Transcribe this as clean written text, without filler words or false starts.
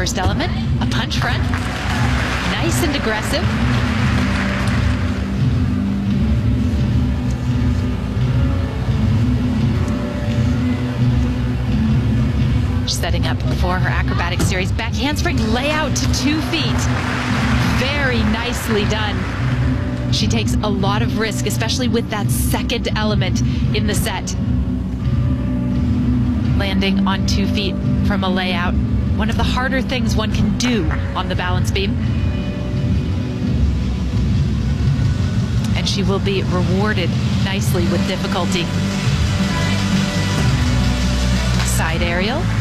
first element, a punch front, nice and aggressive. Setting up for her acrobatic series. Back handspring layout to 2 feet. Very nicely done. She takes a lot of risk, especially with that second element in the set. Landing on 2 feet from a layout. One of the harder things one can do on the balance beam. And she will be rewarded nicely with difficulty. Side aerial.